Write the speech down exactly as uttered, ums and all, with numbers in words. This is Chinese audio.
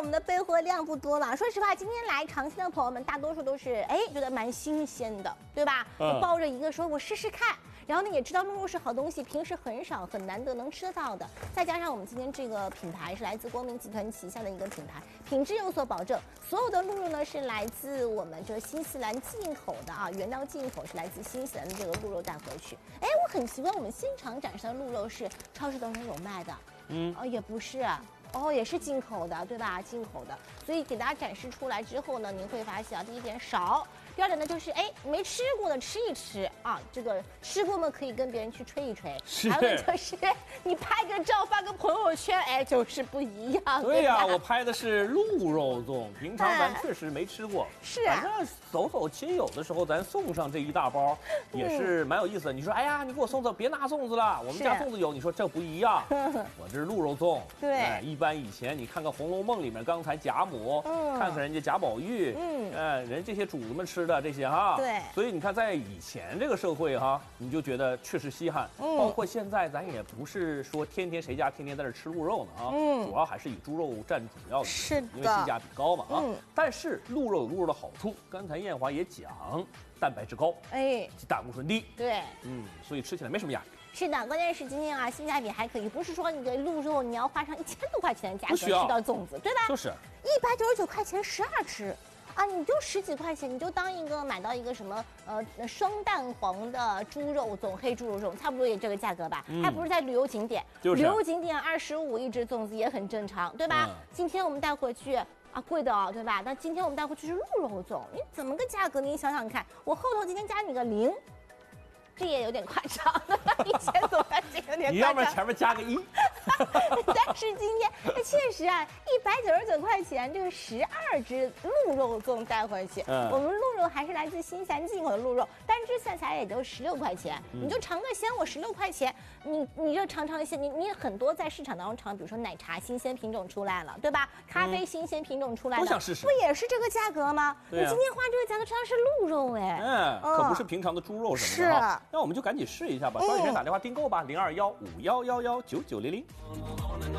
我们的备货量不多了。说实话，今天来尝鲜的朋友们，大多数都是哎觉得蛮新鲜的，对吧？嗯、抱着一个说我试试看。然后呢，也知道鹿肉是好东西，平时很少很难得能吃得到的。再加上我们今天这个品牌是来自光明集团旗下的一个品牌，品质有所保证。所有的鹿肉呢是来自我们这个新西兰进口的啊，原料进口是来自新西兰的这个鹿肉带回去。哎，我很奇怪，我们现场展示的鹿肉是超市当中有卖的，嗯，哦也不是。哦，也是进口的，对吧？进口的，所以给大家展示出来之后呢，您会发现啊，第一点少，第二点呢就是哎，没吃过的吃一吃啊，这个吃过嘛可以跟别人去吹一吹，还有就是你拍个照发个朋友圈，哎，就是不一样。 对呀、啊，我拍的是鹿肉粽，平常咱确实没吃过， 是啊， 反正走走亲友的时候，咱送上这一大包，也是蛮有意思的。你说，哎呀，你给我送走，别拿粽子了，我们家粽子有，你说这不一样，我这是鹿肉粽， 对， 哎，一。一般以前你看看《红楼梦》里面，刚才贾母，嗯，看看人家贾宝玉，嗯，哎，人这些主子们吃的这些哈， 对， 所以你看在以前这个社会哈，你就觉得确实稀罕，嗯，包括现在咱也不是说天天谁家天天在这吃鹿肉呢啊，嗯，主要还是以猪肉占主要的， 是的， 因为性价比高嘛啊，嗯，但是鹿肉有鹿肉的好处，刚才艳华也讲，蛋白质高，哎，胆固醇低， 对， 嗯，所以吃起来没什么压力。 是的，关键是今天啊，性价比还可以，不是说你的鹿肉你要花上一千多块钱的价格吃到粽子，对吧？ 就是一百九十九块钱十二只，啊，你就十几块钱，你就当一个买到一个什么呃双蛋黄的猪肉粽、黑猪肉粽，差不多也这个价格吧，嗯、还不是在旅游景点， 就是、 旅游景点二十五一只粽子也很正常，对吧？嗯、今天我们带回去。啊，贵的哦，对吧？那今天我们带回去是鹿肉粽，你怎么个价格？你想想看，我后头今天加你个零，这也有点夸张，一千多块钱有点夸张。 你要不然前面加个一。 但是今天确实啊，一百九十九块钱，这个十二只鹿肉粽带回去，嗯、我们鹿肉还是来自新西兰进口的鹿肉，单只算下来也就十六块钱，嗯、你就尝个鲜，我十六块钱，你你就尝尝一些，你你很多在市场当中尝，比如说奶茶新鲜品种出来了，对吧？咖啡新鲜品种出来了， 都想试试， 不也是这个价格吗？你今天花这个价格吃的是鹿肉哎， 嗯，可不是平常的猪肉什么的哈。那我们就赶紧试一下吧，抓紧时间打电话订购吧，零二幺五幺幺幺九九零零。